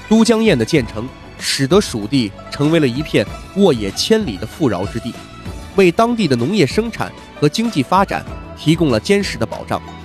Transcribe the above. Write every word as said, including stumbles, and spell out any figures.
都江堰的建成，使得蜀地成为了一片沃野千里的富饶之地，为当地的农业生产和经济发展提供了坚实的保障。